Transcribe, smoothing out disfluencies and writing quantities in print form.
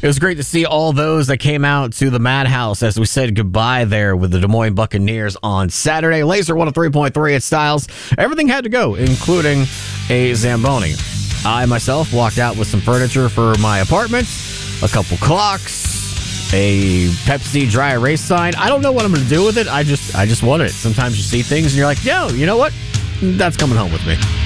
It was great to see all those that came out to the Madhouse as we said goodbye there with the Des Moines Buccaneers on Saturday. Laser 103.3 at Styles. Everything had to go, including a Zamboni. I myself walked out with some furniture for my apartment, a couple clocks, a Pepsi dry erase sign. I don't know what I'm going to do with it. I just wanted it. Sometimes you see things and you're like, yo, you know what? That's coming home with me.